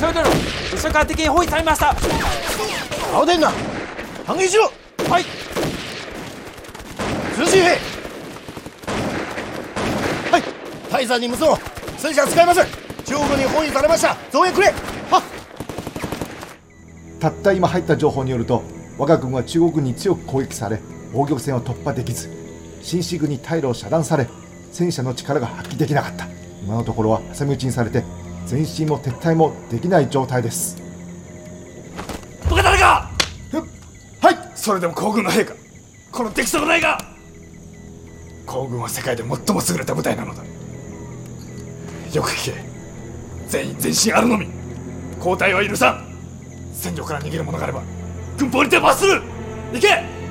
それでも後ろから敵に包囲されました。 慌てんな、反撃しろ。 はい。 通信兵、はい、大山に無双、戦車使います。中国に包囲されました。増援くれ。はっ。 たった今入った情報によると、我が軍は中国に強く攻撃され、防御線を突破できず、新四軍に退路を遮断され、戦車の力が発揮できなかった。今のところは挟み撃ちにされて、前進も撤退もできない状態です。 バカ誰か。 はい。 それでも皇軍の兵か。この敵そうないが。皇軍は世界で最も優れた部隊なのだ。よく聞け。全員前進あるのみ。交代は許さん。戦場から逃げる者があれば軍法にて罰する。行け。